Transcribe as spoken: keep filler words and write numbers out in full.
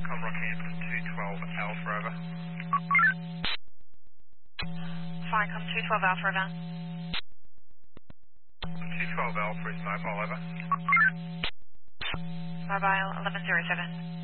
Com Rockhampton two twelve Alpha over. Fine, come two twelve Alpha over. two twelve Alpha is mobile over. Mobile eleven zero seven.